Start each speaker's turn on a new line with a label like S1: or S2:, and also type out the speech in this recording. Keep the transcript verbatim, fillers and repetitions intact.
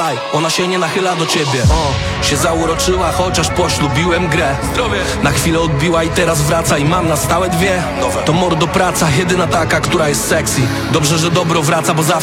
S1: Ona się nie nachyla do ciebie, o, się zauroczyła, chociaż poślubiłem grę. Zdrowie. Na chwilę odbiła i teraz wraca i mam na stałe dwie. Nowe. To mordo praca, jedyna taka, która jest sexy. Dobrze, że dobro wraca, bo zawsze